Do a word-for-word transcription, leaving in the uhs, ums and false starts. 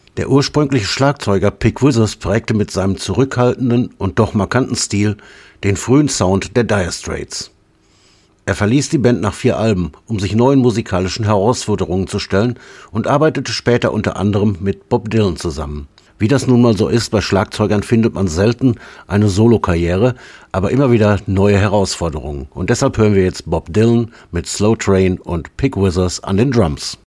Der ursprüngliche Schlagzeuger Pig Withers prägte mit seinem zurückhaltenden und doch markanten Stil den frühen Sound der Dire Straits. Er verließ die Band nach vier Alben, um sich neuen musikalischen Herausforderungen zu stellen und arbeitete später unter anderem mit Bob Dylan zusammen. Wie das nun mal so ist, bei Schlagzeugern findet man selten eine Solokarriere, aber immer wieder neue Herausforderungen. Und deshalb hören wir jetzt Bob Dylan mit Slow Train und Pig Withers an den Drums.